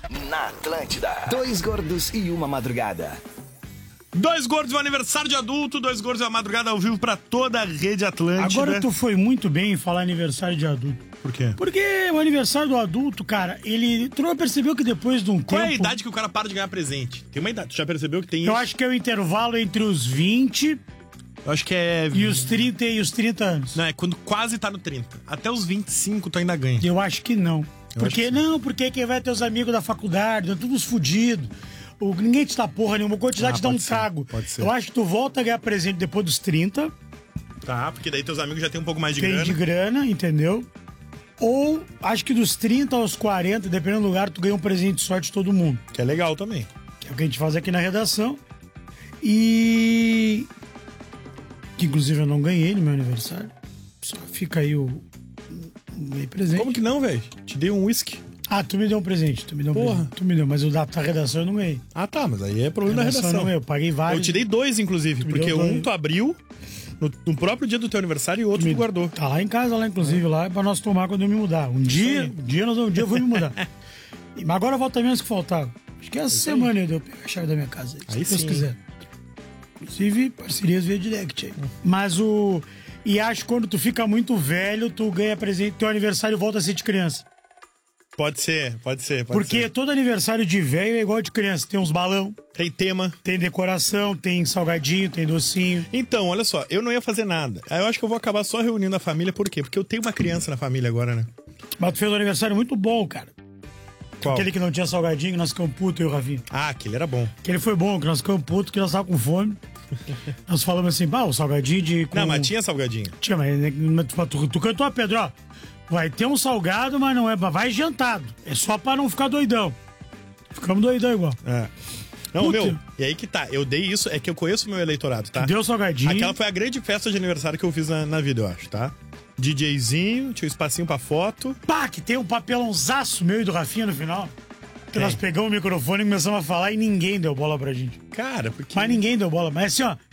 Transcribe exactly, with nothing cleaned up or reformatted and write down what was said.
Na Atlântida. Dois gordos e uma madrugada. Dois gordos e um aniversário de adulto, dois gordos e uma madrugada ao vivo pra toda a rede Atlântida. Agora tu foi muito bem em falar aniversário de adulto. Por quê? Porque o aniversário do adulto, cara, ele... Tu não percebeu que depois de um Qual tempo... é a idade que o cara para de ganhar presente? Tem uma idade, tu já percebeu que tem isso? Eu acho que é o intervalo entre os vinte... Eu acho que é... E os trinta e os trinta anos. Não, é quando quase tá no trinta. Até os vinte e cinco tu ainda ganha. Eu acho que não. Eu Porque acho que não, porque quem vai ter os amigos da faculdade, todos os fudidos. O, ninguém te dá porra nenhuma, quantidade Ah, te dá um pode ser, cago. pode ser. Eu acho que tu volta a ganhar presente depois dos trinta. Tá, porque daí teus amigos já tem um pouco mais de tem grana. de grana, entendeu? Ou acho que dos trinta aos quarenta, dependendo do lugar, tu ganha um presente de sorte de todo mundo. Que é legal também. Que é o que a gente faz aqui na redação. E... Que inclusive eu não ganhei no meu aniversário. Só fica aí o... o presente. Como que não, velho? Te dei um whisky. Ah, tu me deu um presente. Tu me deu um Porra. presente. Tu me deu, mas o da tua redação eu não ganhei. Ah, tá, mas aí é problema da Redação redação. não, eu paguei vários. Eu te dei dois, inclusive, me porque deu um dois. tu abriu no, no próprio dia do teu aniversário e outro tu, Me- guardou. Tá lá em casa, lá inclusive, lá é pra nós tomar quando eu me mudar. Um dia, aí. um dia, nós, um dia eu vou me mudar. E- Mas agora volta menos que faltava. Acho que essa semana eu deu pegar a chave da minha casa. Aí se Deus sim. quiser. Inclusive, parcerias via direct aí. Mas o... E acho que quando tu fica muito velho, tu ganha presente, teu aniversário volta a ser de criança. Pode ser, pode ser, pode Porque ser. todo aniversário de velho é igual de criança. Tem uns balão, Tem tema. tem decoração, tem salgadinho, tem docinho. Então, olha só, eu não ia fazer nada. Aí eu acho que eu vou acabar só reunindo a família, por quê? Porque eu tenho uma criança na família agora, né? Mas tu fez um aniversário muito bom, cara. Qual? Aquele que não tinha salgadinho, que nós ficamos putos, eu e o Rafinha. Ah, aquele era bom. Aquele foi bom, que nós ficamos putos, que nós tava com fome. Nós falamos assim, pá, o salgadinho de... Com... Não, mas tinha salgadinho. Tinha, mas mas tu, tu, tu cantou a Pedro, ó. Vai ter um salgado, mas não é... Vai jantado. É só pra não ficar doidão. Ficamos doidão igual. É. Não, Puta. meu, e aí que tá. Eu dei isso, é que eu conheço o meu eleitorado, tá? Deu salgadinho. Aquela foi a grande festa de aniversário que eu fiz na, na vida, eu acho, tá? DJzinho, tinha um espacinho pra foto. Pá, que tem um papelãozaço meu e do Rafinha no final. Que Tem. nós pegamos o microfone e começamos a falar e ninguém deu bola pra gente. Cara, porque... Mas ninguém deu bola. Mas assim, ó,